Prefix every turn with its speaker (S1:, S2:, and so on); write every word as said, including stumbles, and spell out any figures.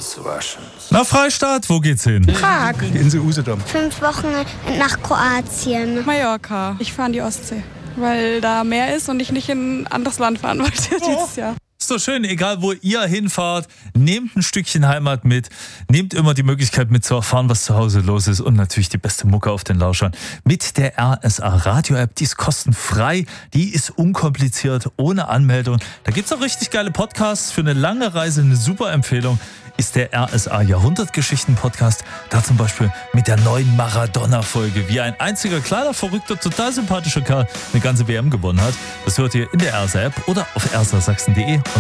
S1: Na, Freistaat, wo geht's hin?
S2: Prag.
S3: Insel Usedom.
S4: Fünf Wochen nach Kroatien.
S2: Mallorca. Ich fahre an die Ostsee, weil da Meer ist und ich nicht in ein anderes Land fahren wollte dieses Jahr.
S1: Ist doch schön, egal wo ihr hinfahrt, nehmt ein Stückchen Heimat mit, nehmt immer die Möglichkeit mit zu erfahren, was zu Hause los ist und natürlich die beste Mucke auf den Lauschern mit der R S A Radio App. Die ist kostenfrei, die ist unkompliziert, ohne Anmeldung. Da gibt's auch richtig geile Podcasts für eine lange Reise, eine super Empfehlung. Ist der R S A Jahrhundertgeschichten-Podcast, da zum Beispiel mit der neuen Maradona-Folge, wie ein einziger kleiner, verrückter, total sympathischer Kerl eine ganze W M gewonnen hat. Das hört ihr in der R S A-App oder auf r s a sachsen punkt de.